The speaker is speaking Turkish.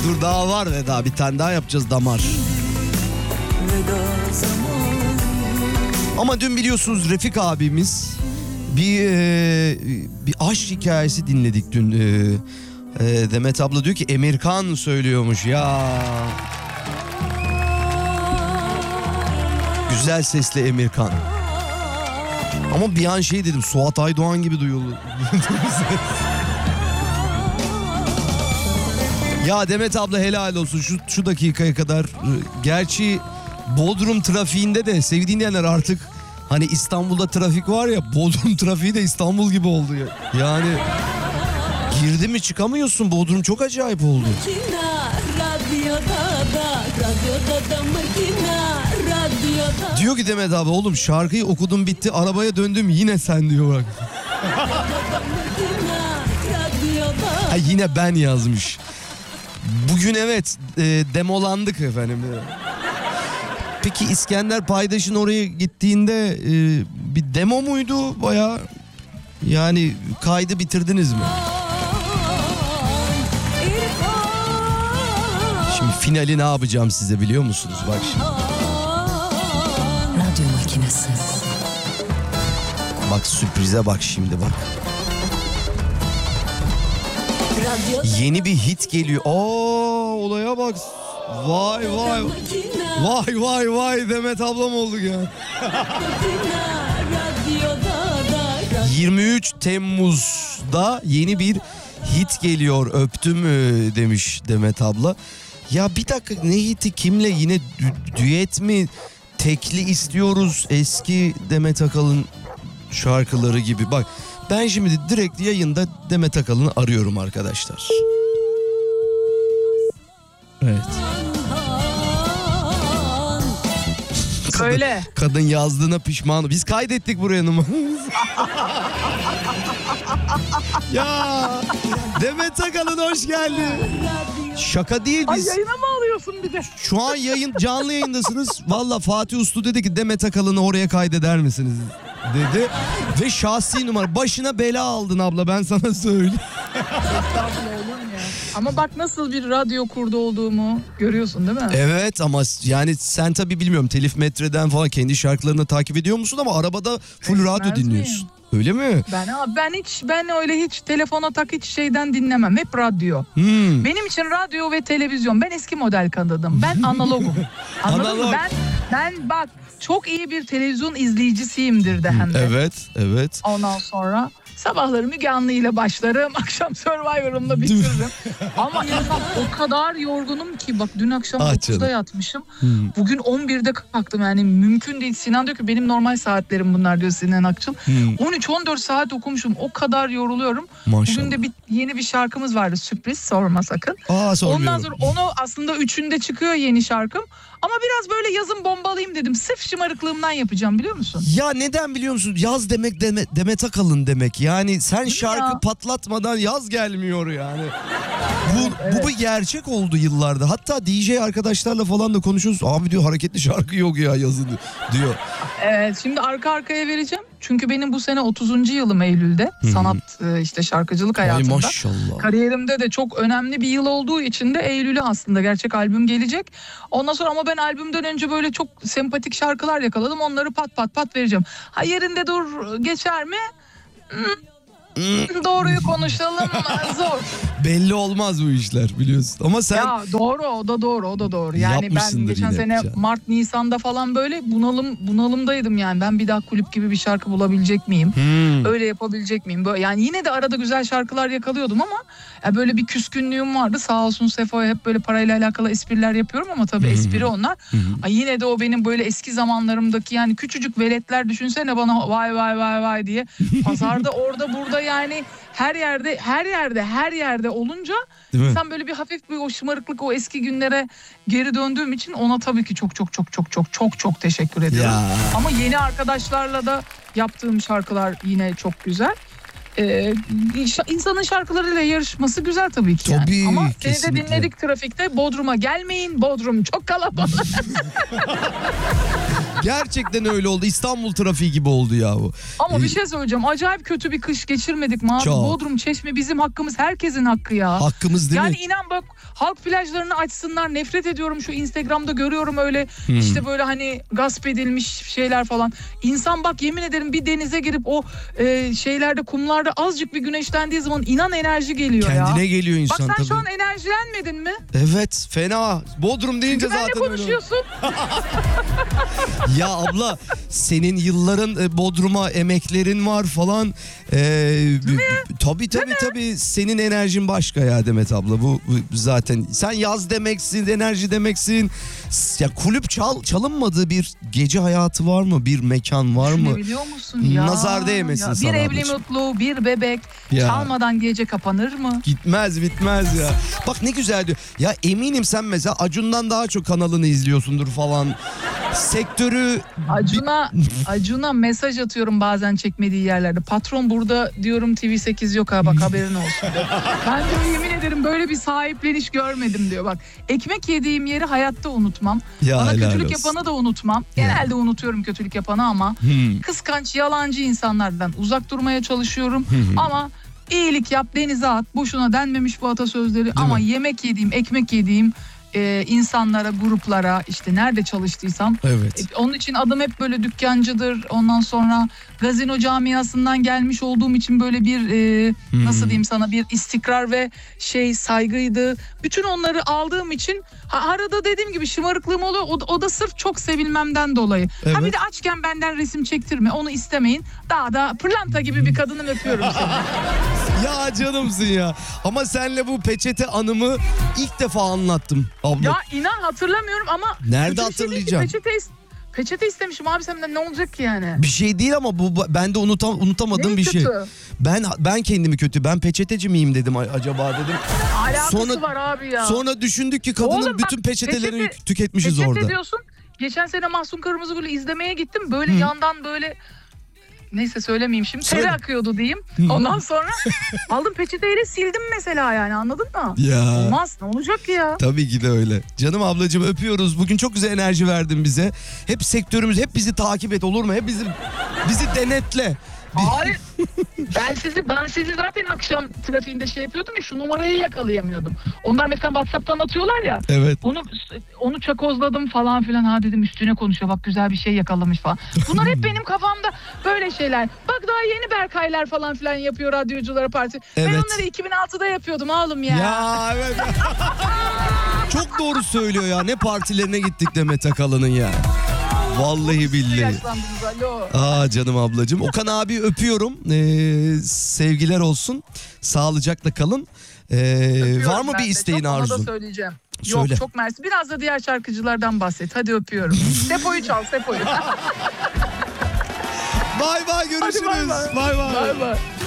Dur daha var ve daha bir tane daha yapacağız, damar. Ama dün biliyorsunuz Refik abimiz bir aşk hikayesi dinledik dün. Demet abla diyor ki Emirkan söylüyormuş ya. Güzel sesli Emirkan. Ama bir an şey dedim, Suat Aydoğan gibi duyuldu. Ya Demet abla helal olsun şu dakikaya kadar. Gerçi Bodrum trafiğinde de sevdiğin yerler artık hani İstanbul'da trafik var ya, Bodrum trafiği de İstanbul gibi oldu ya. Yani girdi mi çıkamıyorsun, Bodrum çok acayip oldu. Diyor ki Demet abi, oğlum şarkıyı okudum bitti, arabaya döndüm yine sen diyor bak. Ha, yine ben yazmış. Bugün evet demolandık efendim. Peki İskender Paydaş'ın oraya gittiğinde bir demo muydu baya? Yani kaydı bitirdiniz mi? Şimdi finali ne yapacağım size biliyor musunuz? Bak şimdi. Radyo makinesi. Bak sürprize bak şimdi bak. Yeni bir hit geliyor. Olaya bak. Vay vay. Vay vay vay, Demet ablam olduk ya. 23 Temmuz'da yeni bir hit geliyor, öptüm demiş Demet abla. Ya bir dakika, ne hiti, kimle, yine düet mi, tekli istiyoruz, eski Demet Akalın şarkıları gibi. Bak ben şimdi direkt yayında Demet Akalın'ı arıyorum arkadaşlar. Evet. Öyle. Kadın yazdığına pişman. Biz kaydettik buraya numaramızı. Ya Demet Akalın hoş geldin. Şaka değil biz. Ay, yayına mı alıyorsun bir de? Şu an canlı yayındasınız. Valla Fatih Uslu dedi ki Demet Akalın'ı oraya kaydeder misiniz dedi. Ve şahsi numara, başına bela aldın abla, ben sana söyleyeyim. Ama bak nasıl bir radyo kurdu olduğumu görüyorsun değil mi? Evet ama yani sen tabii bilmiyorum, Telif Metre'den falan kendi şarkılarını takip ediyor musun, ama arabada full radyo dinliyorsun. Öyle mi? Ben öyle hiç telefona hiç şeyden dinlemem. Hep radyo. Benim için radyo ve televizyon. Ben eski model kadınım. Ben analogum. Anladın mı? Ben bak çok iyi bir televizyon izleyicisiyimdir de hem de. Evet. Ondan sonra sabahları Müge Anlı ile başlarım. Akşam Survivor'ımla bitiririm. Ama insan o kadar yorgunum ki bak dün akşam 9'da yatmışım. Bugün 11'de kalktım, yani mümkün değil. Sinan diyor ki benim normal saatlerim bunlar diyor, Sinan Akçıl. 13-14 saat okumuşum. O kadar yoruluyorum. Maşallah. Bugün de yeni bir şarkımız vardı, sürpriz, sorma sakın. Ondan sonra onu aslında 3'ünde çıkıyor yeni şarkım. Ama biraz böyle yazın bombalıyım dedim. Sırf şımarıklığımdan yapacağım, biliyor musun? Ya neden biliyor musun? Yaz demek Demet Akalın demek. Yani sen şarkı patlatmadan yaz gelmiyor yani. Bu bir gerçek oldu yıllarda. Hatta DJ arkadaşlarla falan da konuşuyoruz. Abi diyor hareketli şarkı yok ya yazın diyor. Evet, şimdi arka arkaya vereceğim. Çünkü benim bu sene 30. yılım Eylül'de. Sanat işte şarkıcılık hayatımda. Ay maşallah. Kariyerimde de çok önemli bir yıl olduğu için de Eylül'e aslında gerçek albüm gelecek. Ondan sonra ama ben albümden önce böyle çok sempatik şarkılar yakaladım. Onları pat vereceğim. Ha, yerinde dur geçer mi? Doğruyu konuşalım, zor. Belli olmaz bu işler biliyorsun. Ama sen... Ya doğru, o da doğru. Yani ben geçen sene Mart Nisan'da falan böyle bunalımdaydım yani. Ben bir daha kulüp gibi bir şarkı bulabilecek miyim? Öyle yapabilecek miyim? Böyle, yani yine de arada güzel şarkılar yakalıyordum ama ya böyle bir küskünlüğüm vardı. Sağ olsun Sefo'ya hep böyle parayla alakalı espriler yapıyorum ama tabii espri onlar. Ay, yine de o benim böyle eski zamanlarımdaki yani küçücük veletler, düşünsene bana vay diye. Pazarda orada burada yani her yerde olunca sen böyle bir hafif bir o şımarıklık, o eski günlere geri döndüğüm için ona tabii ki çok teşekkür ediyorum. Ya. Ama yeni arkadaşlarla da yaptığım şarkılar yine çok güzel. İnsanın şarkılarıyla yarışması güzel tabii ki. Tabii, yani. Ama kesinlikle. seni de dinledik trafikte. Bodrum'a gelmeyin. Bodrum çok kalabalık. Gerçekten öyle oldu. İstanbul trafiği gibi oldu ya bu. Ama bir şey söyleyeceğim. Acayip kötü bir kış geçirmedik mi abi? Çok. Bodrum, Çeşme bizim hakkımız. Herkesin hakkı ya. Hakkımız değil mi? Yani inan bak, halk plajlarını açsınlar. Nefret ediyorum, şu Instagram'da görüyorum öyle işte böyle hani gasp edilmiş şeyler falan. İnsan bak, yemin ederim bir denize girip o şeylerde, kumlarda azıcık bir güneşlendiği zaman inan enerji geliyor ya. Kendine geliyor insan Bak sen tabii. şu an enerjilenmedin mi? Evet, fena. Bodrum deyince Çünkü zaten benle konuşuyorsun. Ya abla, senin yılların Bodrum'a emeklerin var falan. Tabii senin enerjin başka ya Demet abla. Bu zaten sen yaz demeksin, enerji demeksin. Ya kulüp çalınmadığı bir gece hayatı var mı? Bir mekan var mı? Ne biliyor musun ya? Nazar değmesin ya, sana bir evli ablacığım. mutlu, bir bebek Ya. çalmadan gece kapanır mı? Bitmez ya. Bak ne güzel diyor. Ya eminim sen mesela Acun'dan daha çok kanalını izliyorsundur falan. Sektörü... Acun'a mesaj atıyorum bazen çekmediği yerlerde. Patron burada diyorum, TV8 yok ha, bak haberin olsun diyor. Ben diyor yemin ederim böyle bir sahipleniş görmedim diyor. Bak, ekmek yediğim yeri hayatta unutmam. Ya Bana helal kötülük olsun. yapanı da unutmam. Genelde unutuyorum kötülük yapanı ama kıskanç, yalancı insanlardan uzak durmaya çalışıyorum. Ama iyilik yap, denize at. Boşuna denmemiş bu atasözleri. Ama mi? yemek yediğim, ekmek yediğim insanlara, gruplara, işte nerede çalıştıysam. Evet. Onun için adım hep böyle dükkancıdır. Ondan sonra gazino camiasından gelmiş olduğum için böyle bir nasıl diyeyim sana, bir istikrar ve saygıydı. Bütün onları aldığım için arada dediğim gibi şımarıklığım oluyor. O da sırf çok sevilmemden dolayı. Evet. Ha bir de açken benden resim çektirme. Onu istemeyin. Daha da pırlanta gibi bir kadınım, öpüyorum seni. Ya canımsın ya. Ama senle bu peçete anımı ilk defa anlattım abla. Ya inan hatırlamıyorum ama. Nerede kötü bir şey değil ki. hatırlayacağım? Peçete istemişim abi senden, ne olacak ki yani? Bir şey değil ama bu ben de unutamadığım Neyi bir şey. kötü? Ben kendimi kötü. Ben peçeteci miyim dedim acaba dedim. Alakası var abi ya. Sonra düşündük ki kadının Oğlum bak, bütün peçetelerini peçete- tüketmişiz Peçete orada. diyorsun. Geçen sene Mahsun Kırmızıgül'ü izlemeye gittim. Böyle yandan böyle, neyse söylemeyeyim şimdi. Söyle. Teri akıyordu diyeyim. Ondan sonra aldım peçeteyle sildim mesela, yani anladın mı? Ya. Olmaz, ne olacak ki ya? Tabii ki de öyle. Canım ablacığım, öpüyoruz. Bugün çok güzel enerji verdin bize. Hep sektörümüz, hep bizi takip et, olur mu? Hep bizi denetle. Hayır. Ben sizi zaten akşam trafiğinde yapıyordum ya, şu numarayı yakalayamıyordum. Onlar mesela WhatsApp'tan atıyorlar ya. Evet. Onu çakozladım falan filan. Ha dedim, üstüne konuşuyor, bak güzel bir şey yakalamış falan. Bunlar hep benim kafamda böyle şeyler. Bak daha yeni Berkaylar falan filan yapıyor radyoculara parti. Ben Evet. onları 2006'da yapıyordum oğlum ya. Ya evet. Çok doğru söylüyor ya. Ne partilerine gittik Demet Akalın'ın ya. Vallahi billahi. Yaşlandınız alo. Aa canım ablacığım. Okan abi öpüyorum. Sevgiler olsun. Sağlıcakla kalın. Öpüyorum Var mı ben bir de. isteğin, Çok, ona da arzun? söyleyeceğim. Söyle. Yok, çok mersi. Biraz da diğer şarkıcılardan bahset. Hadi öpüyorum. Sepo'yu çal, Sepo'yu. Bay bay, görüşürüz. Hadi Bay bay. Bay bay.